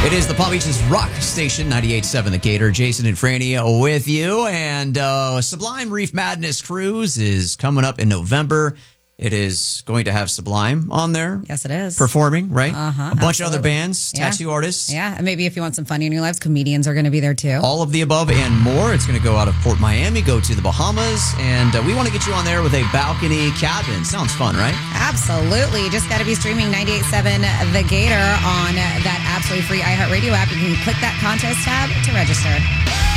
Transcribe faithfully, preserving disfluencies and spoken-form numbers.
It is the Palm Beach's rock station, ninety-eight point seven The Gator. Jason and Franny with you. And uh, Sublime Reef Madness Cruise is coming up in November. It is going to have Sublime on there. Yes, it is. Performing, right? Uh-huh, A bunch absolutely. of other bands, Yeah. tattoo artists. Yeah, and maybe if you want some fun in your lives, comedians are going to be there too. All of the above and more. It's going to go out of Port Miami, go to the Bahamas, and uh, we want to get you on there with a balcony cabin. Sounds fun, right? Absolutely. You just got to be streaming ninety-eight point seven The Gator on that absolutely free iHeartRadio app. You can click that contest tab to register.